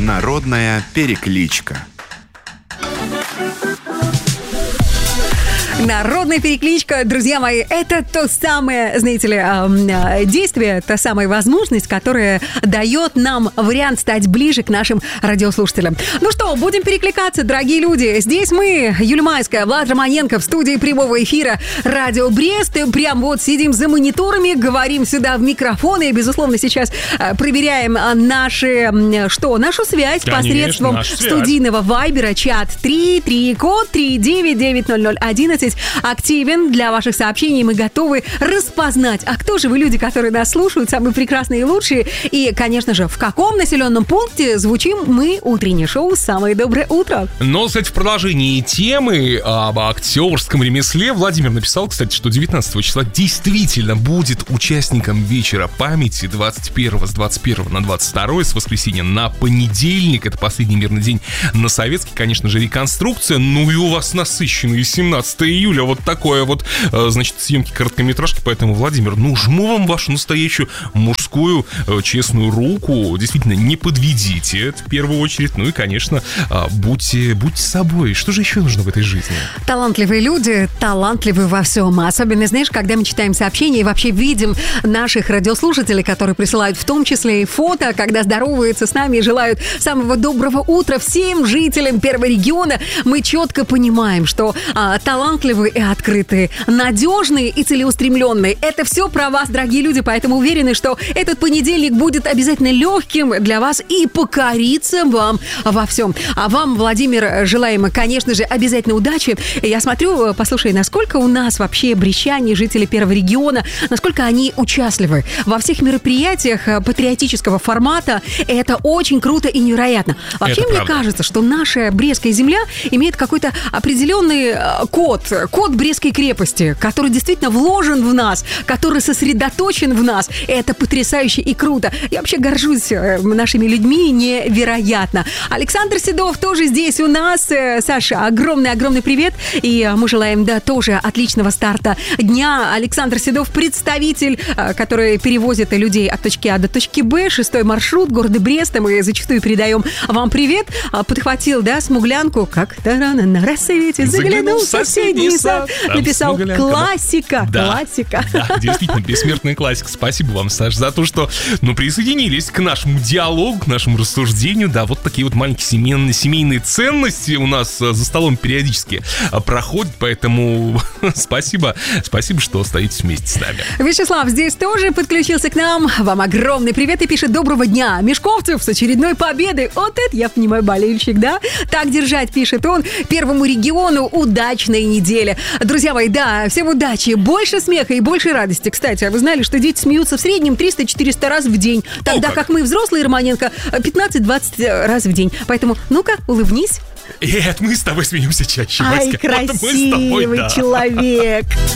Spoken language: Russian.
Народная перекличка. Народная перекличка, друзья мои, это то самое, знаете ли, действие, та самая возможность, которая дает нам вариант стать ближе к нашим радиослушателям. Ну что, будем перекликаться, дорогие люди. Здесь мы, Юлия Майская, Влад Романенко в студии прямого эфира Радио Брест. Прям вот сидим за мониторами, говорим сюда в микрофоны и, безусловно, сейчас проверяем нашу связь. Конечно, посредством студийного вайбера, чат 3 код 3990011 активен для ваших сообщений. Мы готовы распознать, а кто же вы, люди, которые нас слушают, самые прекрасные и лучшие. И, конечно же, в каком населенном пункте звучим мы, утреннее шоу «Самое доброе утро». Но, кстати, в продолжении темы об актерском ремесле Владимир написал, кстати, что 19 числа действительно будет участником вечера памяти 21 с 21 на 22 с воскресенья на понедельник. Это последний мирный день на Советский, конечно же, реконструкция. Ну и у вас насыщенный 17 июля, вот такое вот, значит, съемки короткометражки. Поэтому, Владимир, жму вам вашу настоящую мужскую честную руку. Действительно, не подведите это в первую очередь. Ну и, конечно, будьте собой. Что же еще нужно в этой жизни? Талантливые люди, талантливы во всем. Особенно, знаешь, когда мы читаем сообщения и вообще видим наших радиослушателей, которые присылают в том числе и фото, когда здороваются с нами и желают самого доброго утра всем жителям первого региона, мы четко понимаем, что талантливые и открытые, надежные и целеустремленные. Это все про вас, дорогие люди, поэтому уверены, что этот понедельник будет обязательно легким для вас и покориться вам во всем. А вам, Владимир, желаем, конечно же, обязательно удачи. Я смотрю, послушай, насколько у нас вообще брестчане, жители первого региона, насколько они участливы во всех мероприятиях патриотического формата. Это очень круто и невероятно. Вообще, мне кажется, что наша Брестская земля имеет какой-то определенный код Брестской крепости, который действительно вложен в нас, который сосредоточен в нас. Это потрясающе и круто. Я вообще горжусь нашими людьми невероятно. Александр Седов тоже здесь у нас. Саша, огромный привет. И мы желаем, тоже отличного старта дня. Александр Седов, представитель, который перевозит людей от точки А до точки Б, 6-й маршрут города Бреста. Мы зачастую передаем вам привет. Подхватил, смуглянку. Как-то рано на рассвете заглянул в соседний сад. Написал классика. Классика. Да, действительно, бессмертная классика. Спасибо вам, Саш, за то, что присоединились к нашему диалогу, к нашему рассуждению. Да, вот такие вот маленькие семейные ценности у нас за столом периодически проходят. Поэтому спасибо, что остаетесь вместе с нами. Вячеслав здесь тоже подключился к нам. Вам огромный привет и пишет: доброго дня, Мешковцев, с очередной победой. Вот это, я понимаю, болельщик, да? Так держать, пишет он. Первому региону удачной недели. Друзья мои, всем удачи, больше смеха и больше радости. Кстати, а вы знали, что дети смеются в среднем 300-400 раз в день, тогда как мы, взрослые, Романенко, 15-20 раз в день. Поэтому, ну-ка, улыбнись. Мы с тобой смеемся чаще, Ай, красивый человек.